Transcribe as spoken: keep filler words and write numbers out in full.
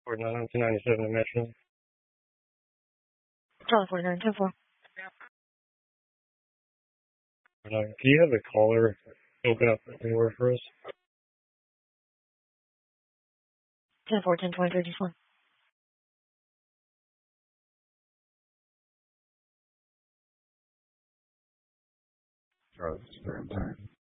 forty-nine, nineteen ninety-seven in Metro. Charlie forty-nine, ten four. Uh, do you have a caller open up anywhere for us? ten four, ten twenty, thirty-one. Charlie,